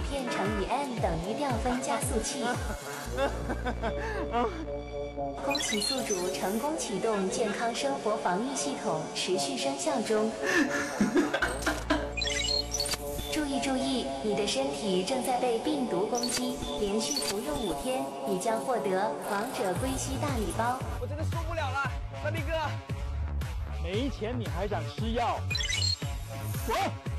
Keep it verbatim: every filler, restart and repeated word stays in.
片乘以 m 等于掉分加速器。恭喜宿主成功启动健康生活防御系统，持续生效中。注意注意，你的身体正在被病毒攻击，连续服用五天，你将获得王者归西大礼包。 我真的受不了了，三明哥， 没钱你还想吃药？滚！